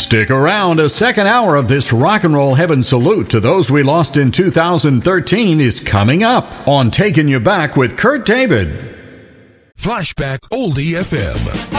Stick around. A second hour of this rock and roll heaven salute to those we lost in 2013 is coming up on Taking You Back with Kurt David. Flashback Oldie FM.